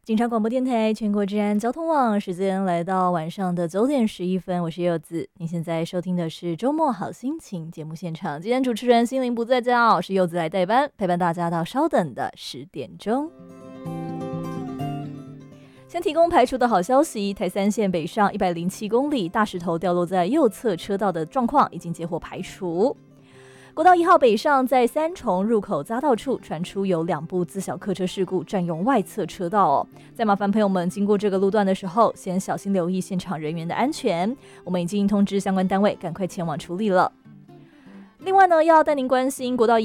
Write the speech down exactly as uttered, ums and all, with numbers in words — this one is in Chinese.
警察广播电台全国治安交通网，时间来到晚上的九点十一分，我是柚子。您现在收听的是周末好心情节目现场，今天主持人心灵不在家哦，是柚子来代班，陪伴大家到稍等的十点钟。先提供排除的好消息，台三线北上一百零七公里大石头掉落在右侧车道的状况已经接获排除。国道一号北上在三重入口匝道处传出有两部自小客车事故占用外侧车道哦，再麻烦朋友们经过这个路段的时候，先小心留意现场人员的安全，我们已经通知相关单位赶快前往处理了。另外呢，要带您关心国道